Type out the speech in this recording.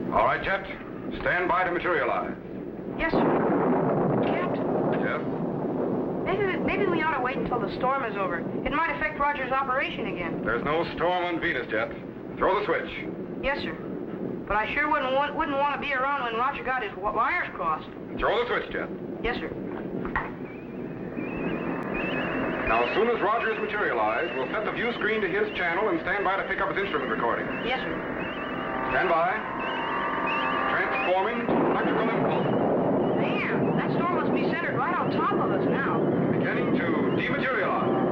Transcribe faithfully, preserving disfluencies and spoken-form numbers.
All right, Jet. Stand by to materialize. Yes, sir. Captain. Yes? Maybe, maybe we ought to wait until the storm is over. It might affect Roger's operation again. There's no storm on Venus, Jet. Throw the switch. Yes, sir. But I sure wouldn't want, wouldn't want to be around when Roger got his wires crossed. Throw the switch, Jet. Yes, sir. Now, as soon as Roger is materialized, we'll set the view screen to his channel and stand by to pick up his instrument recording. Yes, sir. Stand by. Transforming to electrical impulse. Man, that storm must be centered right on top of us now. Beginning to dematerialize.